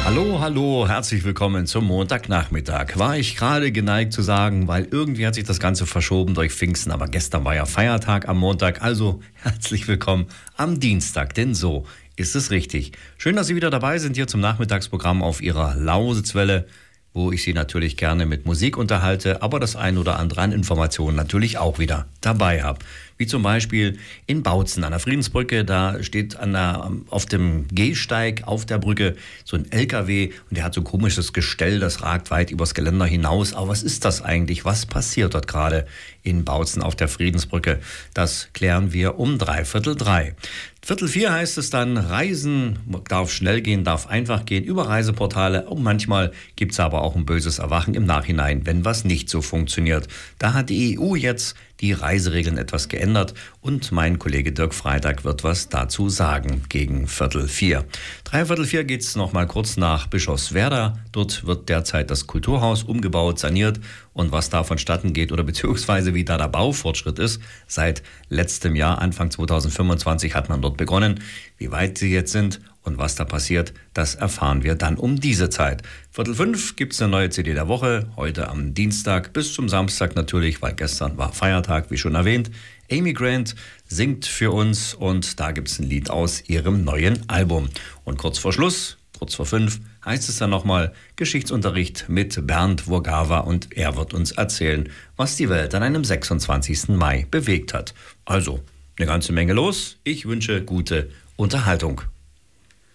Hallo, hallo, herzlich willkommen zum Montagnachmittag. War ich gerade geneigt zu sagen, weil irgendwie hat sich das Ganze verschoben durch Pfingsten, aber gestern war ja Feiertag am Montag, also herzlich willkommen am Dienstag, denn so ist es richtig. Schön, dass Sie wieder dabei sind hier zum Nachmittagsprogramm auf Ihrer Lausitzwelle, wo ich Sie natürlich gerne mit Musik unterhalte, aber das ein oder andere an Informationen natürlich auch wieder dabei habe. Wie zum Beispiel in Bautzen an der Friedensbrücke, da steht auf dem Gehsteig auf der Brücke so ein LKW und der hat so ein komisches Gestell, das ragt weit übers Geländer hinaus. Aber was ist das eigentlich? Was passiert dort gerade in Bautzen auf der Friedensbrücke? Das klären wir um 3:45. 3:45 heißt es dann, Reisen darf schnell gehen, darf einfach gehen über Reiseportale. Und manchmal gibt es aber auch ein böses Erwachen im Nachhinein, wenn was nicht so funktioniert. Da hat die EU jetzt die Reiseregeln etwas geändert und mein Kollege Dirk Freitag wird was dazu sagen gegen 3:45. 3:45 geht es noch mal kurz nach Bischofswerda. Dort wird derzeit das Kulturhaus umgebaut, saniert und was da vonstatten geht oder beziehungsweise wie da der Baufortschritt ist. Seit letztem Jahr, Anfang 2025, hat man dort begonnen. Wie weit sie jetzt sind und was da passiert, das erfahren wir dann um diese Zeit. 4:45 gibt es eine neue CD der Woche, heute am Dienstag bis zum Samstag natürlich, weil gestern war Feiertag, wie schon erwähnt. Amy Grant singt für uns und da gibt es ein Lied aus ihrem neuen Album. Und kurz vor Schluss, kurz vor 5, heißt es dann nochmal Geschichtsunterricht mit Bernd Wurgawa und er wird uns erzählen, was die Welt an einem 26. Mai bewegt hat. Also, eine ganze Menge los. Ich wünsche gute Unterhaltung.